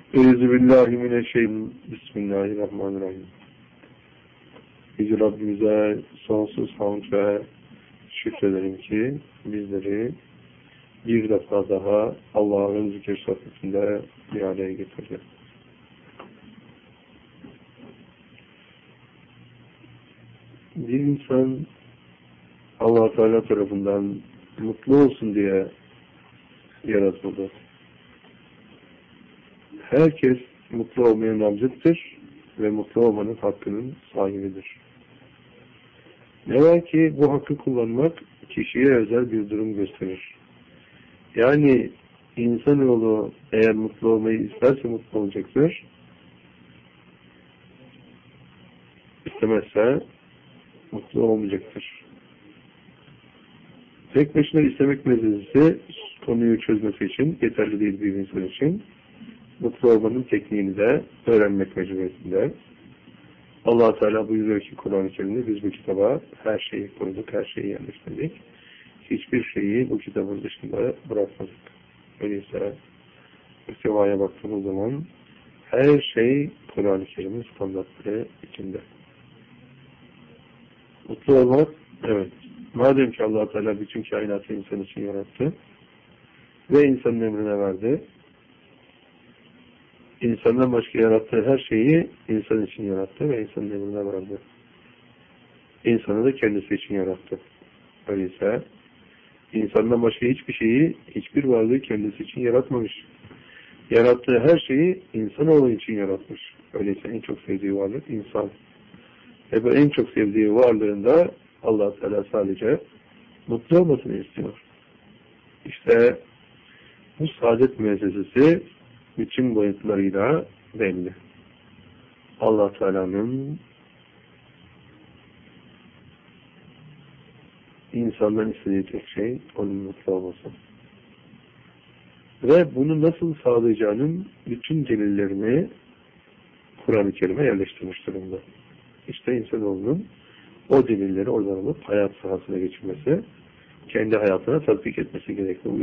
Euzubillahimineşşeytanirracim. Bismillahirrahmanirrahim. Yüce Rabbimize sonsuz hamd ve şükrederim ki bizleri bir defa daha Allah'ın zikir sohbetinde bir araya getirdi. Bir insan Allah Teala tarafından mutlu olsun diye yaratıldı. Herkes mutlu olmaya namzettir ve mutlu olmanın hakkının sahibidir. Ne var ki bu hakkı kullanmak kişiye özel bir durum gösterir. Yani insanoğlu eğer mutlu olmayı isterse mutlu olacaktır. İstemezse mutlu olmayacaktır. Tek başına istemek meselesi konuyu çözmesi için yeterli değil bir insan için. Mutlu olmanın tekniğini de öğrenmek mecburiyetinde. Allah Teala buyuruyor ki Kur'an-ı Kerim'de biz bu kitaba her şeyi koyduk, her şeyi yerleştirdik. Hiçbir şeyi bu kitabın dışında bırakmadık. Öyleyse müstevaya baktığımız zaman her şey Kur'an-ı Kerim'in standartları içinde. Mutlu olmak, evet. Madem ki Allah Teala bütün kainatı insan için yarattı ve insanın emrine verdi, İnsandan başka yarattığı her şeyi insan için yarattı ve insanın emrine verdi. İnsanı da kendisi için yarattı. Öyleyse insandan başka hiçbir şeyi, hiçbir varlığı kendisi için yaratmamış. Yarattığı her şeyi insanoğlu için yaratmış. Öyleyse en çok sevdiği varlık insan. Ve bu en çok sevdiği varlığında Allah Teala sadece mutlu olmasını istiyor. İşte bu saadet müessesesi bütün boyutlarıyla belli. Allah Teala'nın insandan istediği tek şey onun mutlu olması. Ve bunu nasıl sağlayacağının bütün delillerini Kur'an-ı Kerim'e yerleştirmiş durumda. İşte insanoğlunun o delilleri oradan alıp hayat sahasına geçirmesi, kendi hayatına tatbik etmesi gerekli.